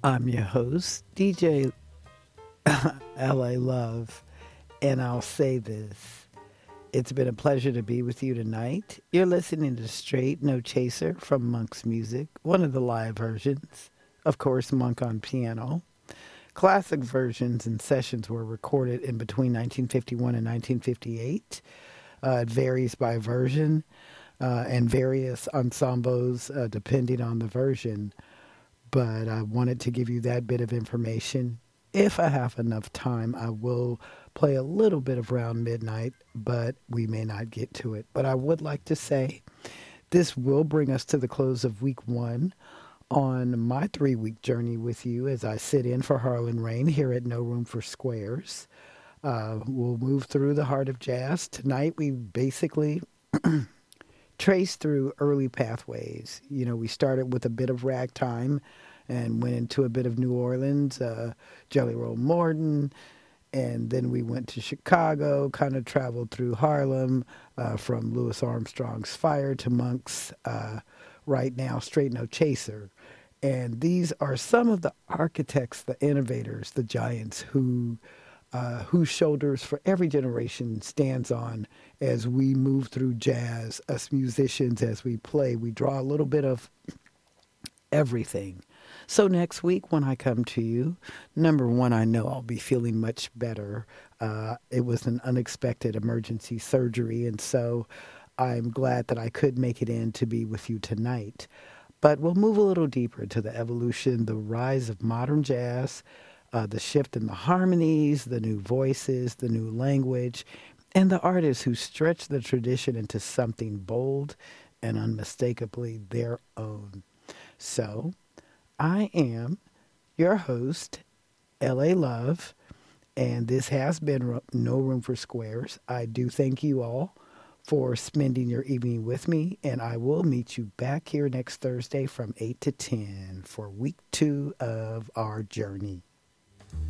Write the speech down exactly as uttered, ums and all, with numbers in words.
I'm your host, D J L A Love, and I'll say this. It's been a pleasure to be with you tonight. You're listening to Straight No Chaser from Monk's Music, one of the live versions. Of course, Monk on piano. Classic versions and sessions were recorded in between nineteen fifty-one and nineteen fifty-eight. Uh, it varies by version uh, and various ensembles uh, depending on the version. But I wanted to give you that bit of information. If I have enough time, I will play a little bit of Round Midnight, but we may not get to it. But I would like to say this will bring us to the close of week one on my three-week journey with you as I sit in for Harlan Rain here at No Room for Squares. Uh, we'll move through the heart of jazz. Tonight we basically trace through early pathways. You know, we started with a bit of ragtime and went into a bit of New Orleans, uh, Jelly Roll Morton, and then we went to Chicago, kind of traveled through Harlem, uh, from Louis Armstrong's Fire to Monk's uh, right now, Straight No Chaser. And these are some of the architects, the innovators, the giants who Uh, whose shoulders for every generation stands on as we move through jazz. Us musicians, as we play, we draw a little bit of everything. So next week when I come to you, number one, I know I'll be feeling much better. Uh, it was an unexpected emergency surgery, and so I'm glad that I could make it in to be with you tonight. But we'll move a little deeper into the evolution, the rise of modern jazz, Uh, the shift in the harmonies, the new voices, the new language, and the artists who stretch the tradition into something bold and unmistakably their own. So, I am your host, L A Love, and this has been No Room for Squares. I do thank you all for spending your evening with me, and I will meet you back here next Thursday from eight to ten for week two of our journey.